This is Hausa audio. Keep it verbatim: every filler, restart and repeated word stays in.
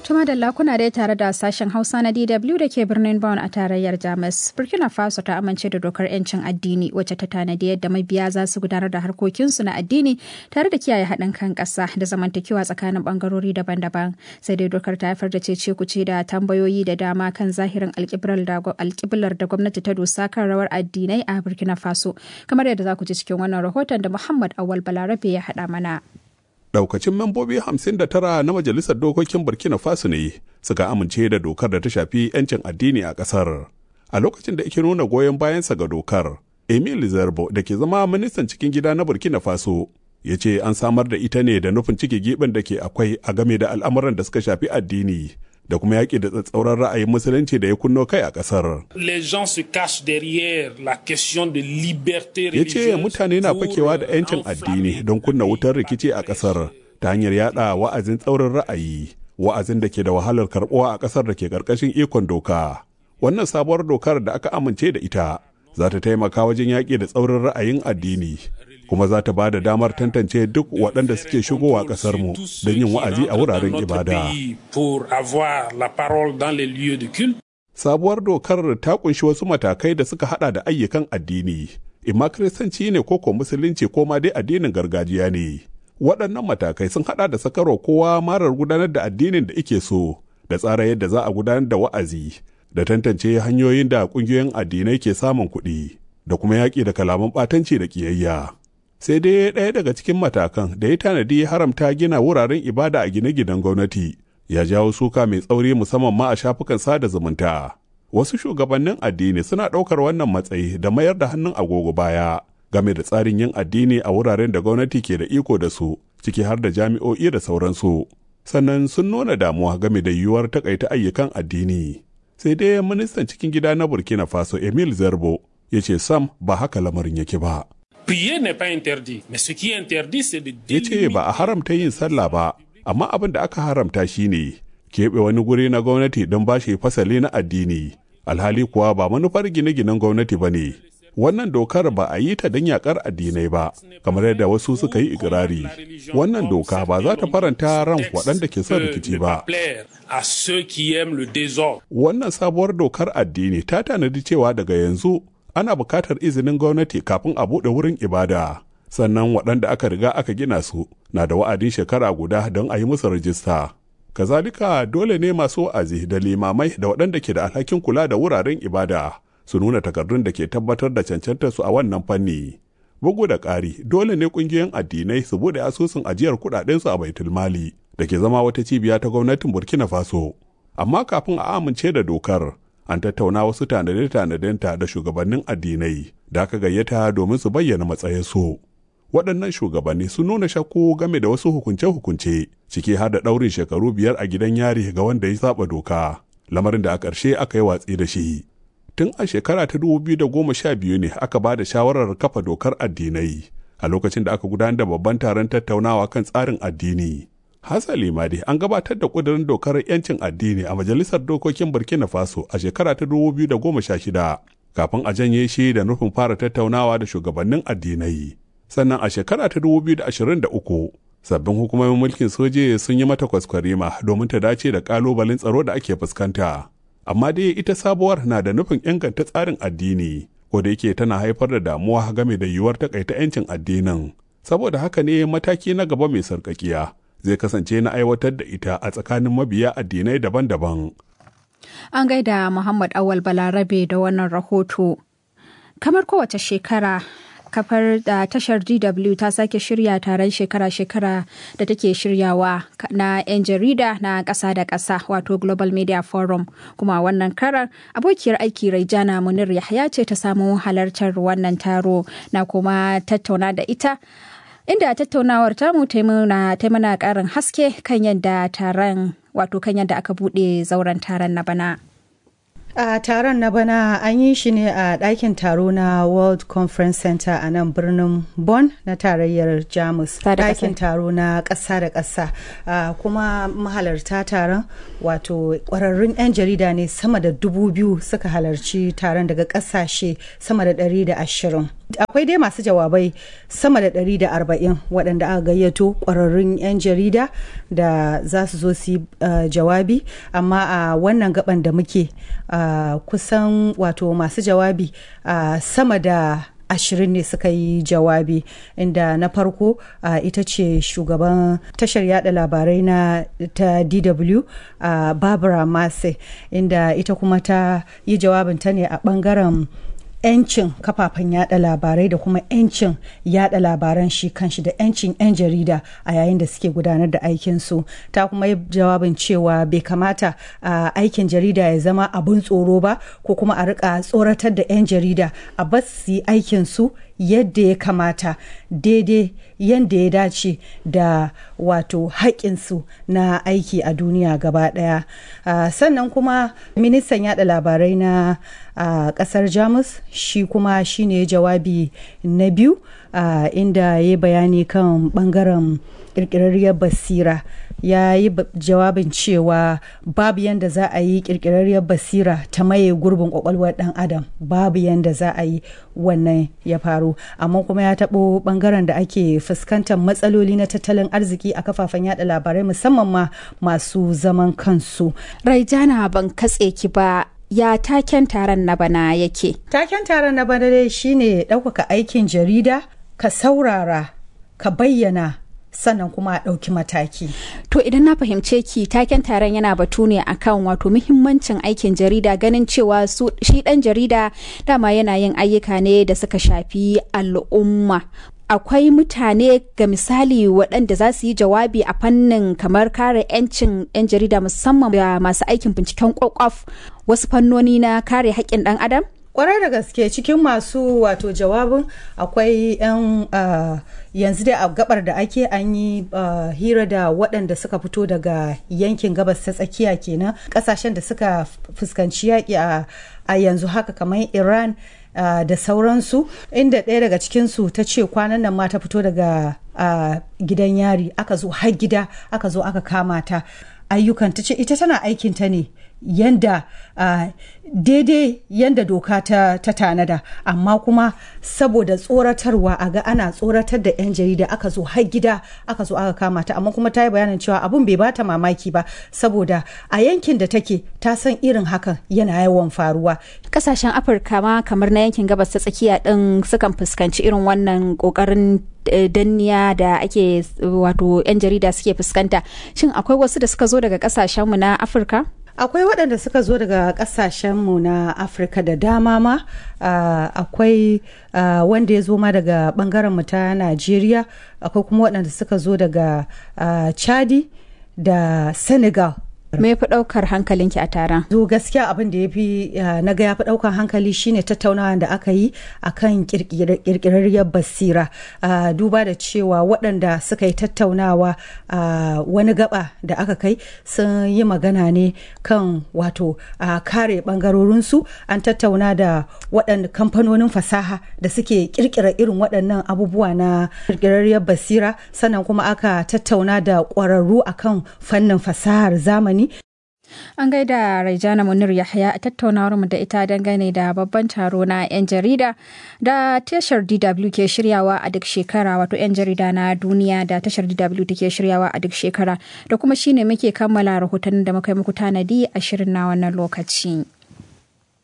Tuma da lakuna dai tare da sashen Hausa na D W da ke birnin Bonn a tarayyar Jamus. Burkina Faso ta amince da dokar 'yancin addini wacce ta tanadi yadda mabiya za su gudanar da harkokinsu na addini tare da kiyaye haɗin kan ƙasa da zamantakewa tsakanin ɓangarori daban-daban. Sai dai dokar ta haifar da cece kuce da tambayoyi da dama kan zahirin alƙiblar da gwamnati ta dosa kan rawar addinai a Burkina Faso. Kamar yadda za ku ji cikin wannan rahoton da Muhammad Awal Balarabe ya haɗa mana. Daukacin membobi hamsin da tara na Majalisar Dokokin Burkina Faso ne suka amince da dokar da ta shafi 'yancin addini a ƙasar. A lokacin da ake nuna goyon bayansa ga dokar, Emile Zerbo da ke zama ministan cikin gida na Burkina Faso ya ce an samar da ita ne da nufin cike giɓin da ke akwai a game da al'amuran da suka shafi addini da kuma yaƙi da tsatsauran ra'ayin musulunci da ya kunno kai a ƙasar. Ya ce mutane na fakewa da 'yancin addini don kunna wutar rikici a ƙasar ta hanyar yaɗa wa'azin tsaurin ra'ayi, wa'azin da ke da wahalar karɓuwa a ƙasar da ke ƙarƙashin ikon doka. Wannan sabuwar dokar da aka amince da ita za ta taimaka wajen yaƙi da tsaurin ra'ayin addini, kuma za ta ba da damar tantance duk waɗanda suke shigowa ƙasarmu don yin wa'azi a wuraren ibada. Sabuwar dokar ta kunshi wasu matakai da suka hada da ayyukan addini, imma kiristanci ne ko ko musulunci ko ma dai addinin gargajiya ne. Waɗannan matakai sun hada da sakarwa kowa marar gudanar da addinin da ike so, da tsara yadda za a gudanar da wa'azi, da tantance hanyoyin da ƙungiyoyin addinai ke samun kuɗi, da kuma yaƙi da kalaman ɓatanci da ƙiyayya. Sai dai ɗaya daga cikin matakan da ya tanadi haramta gina wuraren ibada a gine-ginen gwamnati ya jawo suka mai tsauri musamman ma a shafukan sada zumunta. Wasu shugabannin addini suna ɗaukar wannan matsayi da mayar da hannun agogo baya game da tsarin yin addini a wuraren da gwamnati ke da iko da su, ciki har da jami'o'i da sauransu. Sannan sun nuna damuwa game da yiwuwar takaita ayyukan addini. Sai dai ministan cikin gida na Burkina Faso Emile Zerbo ya ce sam ba haka lamarin yake ba. Ya ce ba a haramta yin sallah ba, amma abin da aka haramta shi ne keɓe wani guri na gwamnati don ba shi fasali na addini, alhali kuwa ba manufar gine-ginen gwamnati ba ne. Wannan dokar ba a yi ta don yakar addinai ba, kamar yadda wasu suka yi ikirari. Wannan doka ba za ta faranta ran waɗanda ke son rikici ba. Wannan sabuwar dokar addini ta tanadi cewa daga yanzu ana bukatar izinin gwamnati kafin a buɗe wurin ibada, sannan waɗanda aka riga aka gina su na da wa'adin shekara guda don a yi musu rajista. Kazalika dole ne masu wa'azi da limamai da waɗanda ke da alhakin kula da wuraren ibada su nuna takardun da ke tabbatar da cancantar su a wannan fanni. Bugu da ƙari, dole ne ƙungiyoyin addinai su buɗe asusun ajiyar kuɗaɗensu a baitul mali da ke zama wata cibiya ta gwamnatin Burkina Faso. Amma kafin a amince da dokar, an tattauna wasu tanade-tanadenta da shugabannin addinai da aka gayyata domin su bayyana matsayinsu. Waɗannan shugabanni sun nuna shakku game da wasu hukunce-hukunce, ciki har da ɗaurin shekaru biyar a gidan yari ga wanda ya saba doka, lamarin da a ƙarshe aka yi watsi da shi. Tun a shekara ta dubu biyu da goma sha biyu ne aka ba da shawarar kafa dokar addinai a lokacin da aka gudanar da babban taron tattaunawa kan tsarin addini. Hasali ma dai an gabatar da ƙudurin dokar 'yancin addini a Majalisar Dokokin Burkina Faso a shekara ta dubu biyu da goma sha shida, kafin a janye shi da nufin fara tattaunawa da shugabannin addinai. Sannan a shekara ta dubu biyu da ashirin da uku, sabbin hukumomin mulkin soje sun yi mata kwaskwarima domin ta dace da ƙalubalen tsaro da ake fuskanta. Amma dai ita sabuwar na da nufin inganta tsarin addini, ko da yake tana haifar da damuwa game da yiwuwar takaita 'yancin addinin. Saboda haka ne mataki na gaba mai sarƙaƙiya zai kasance na aiwatar da ita a tsakanin mabiya addinai daban-daban. An gaida Muhammad Awal Balarabe da wannan rahoto. Kamar kowace shekara, kafar da tashar D W ta sake shirya taron shekara-shekara da take shiryawa na 'yan jarida na ƙasa da ƙasa, wato Global Media Forum. Kuma wannan karar abokiyar aiki Raijana Munir Yahya ce ta samu halartar wannan taro, na kuma tattauna da ita, inda tattaunawar tamu ta mana ƙarin haske kan yadda taron, wato kan yadda aka buɗe zauren taron na bana. A taron na bana an yi shi ne a ɗakin taro na World Conference Center a nan birnin Bonn na tarayyar Jamus. Ɗakin taro na ƙasa da ƙasa. Uh, kuma mahalarta taron, wato ƙwararrun 'yan jarida ne sama da dubu biyu suka halarci taron daga ƙasashe sama da ɗari da ashirin. akwai dai masu jawabai sama da ɗari da arba'in waɗanda aka gayyato ƙwararrun 'yan jarida da za su zo su yi uh, jawabi, amma a uh, wannan gaban da muke uh, kusan wato masu jawabi uh, sama da ashirin ne suka yi jawabi, inda na farko uh, ita ce shugaban tashar yada labarai na ta D W uh, Barbara Massey, inda ita kuma ta yi jawabin ta ne a bangaren 'yancin kafafen yada labarai da kuma 'yancin yada labaran shi kanshi da 'yancin 'yan jarida a yayin da suke gudanar da aikinsu. Ta kuma yi jawabin cewa bai kamata a aikin jarida ya zama abin tsoro ba, ko kuma a rika tsoratar da 'yan jarida, a bas su yi aikinsu yadda ya kamata, daidai yadda ya dace da wato haƙƙinsu na aiki a duniya gaba ɗaya. Uh, sannan kuma ministan yada labarai na uh, ƙasar Jamus shi kuma shine jawabi na biyu, uh, inda ya bayani kan ɓangaren ƙirƙirarriyar basira. Ya yi jawabin cewa babu yanda za a yi ƙirƙirarriyar basira ta maye gurbin ƙwaƙwalwar ɗan adam, babu yanda za a yi wannan ya faru. Amma kuma ya taɓo ɓangaren da ake fuskantar matsaloli na tattalin arziki a kafafen yada labarai, musamman ma masu zaman kansu. Raijana, ban katse ki ba, ya taken taron na bana yake? Taken taron na bana dai shine ɗaukaka aikin jarida, ka saurara, ka bayyana, sannan kuma a ɗauki mataki. To idan na fahimce ki, taken taron yana batu ne akan wato muhimmancin aikin jarida, ganin cewa su shi ɗan jarida dama yana yin ayyuka ne da suka shafi al'umma. Akwai mutane ga misali waɗanda za su yi jawabi a fannin kamar kare 'yancin 'yan jarida, musamman da masu aikin binciken kwakwaf, wasu fannoni na kare haƙƙin ɗan adam? Kwarai da gaske, cikin masu wato jawabin akwai 'yan uh, yanzu dai a gabar da ake an yi uh, hira da waɗanda suka fito daga yankin gabas ta tsakiya kenan, ƙasashen da suka fuskanci yaƙi a, a yanzu haka kamar Iran uh, da sauransu, inda ɗaya daga cikinsu ta ce kwanan nan ma ta fito daga uh, gidan yari, aka zo har gida aka zo aka kama ta. Ayyukan ta ce ita tana aikinta ne yanda uh, daidai yanda doka ta, ta tanada, amma kuma saboda tsoratarwa, a ga ana tsoratar da 'yan jarida, aka zo har gida aka zo aka kama ta. Amma kuma ta yi bayanin cewa abun bai bata mamaki ba, saboda a yankin da take ta san irin hakan yana yawan faruwa. Kasashen Afirka ma kamar na yankin gabas ta tsakiya din sukan fuskanci irin wannan kokarin danniya da ake wato 'yan jarida suke fuskanta. Shin akwai wasu da suka zo daga kasashenmu na Afirka? Akwai waɗanda suka zo daga ƙasashenmu na Afirka da dama ma. Uh, akwai uh, wanda ya zo ma daga ɓangaren mu ta Najeriya, akwai kuma waɗanda suka zo daga uh, Chadi da Senegal. Me ya fi ɗaukar hankalinki a taron? To gaskiya abin da ya fi na ga ya fi ɗaukar hankali shine tattaunawa da aka yi akan kirkirarriyar basira, duba da cewa waɗanda suka yi tattaunawa a wani gaba da aka kai sun yi magana ne kan wato kare ɓangarorinsu. An tattauna da waɗanda kamfanonin fasaha da suke kirkira irin waɗannan abubuwa na kirkirarriyar basira, sannan kuma aka tattauna da ƙwararru akan fannin fasahar zamani. An gaida Raijana Munir Yahya a tattaunawar mu da ita dangane da babban taro na 'yan jarida da tashar D W ke shiryawa a duk shekara, wato 'yan jarida na duniya da tashar D W take shiryawa a duk shekara, da kuma shine muke kammala rahotannin da muka yi muku tanadi a shirin na wannan lokaci.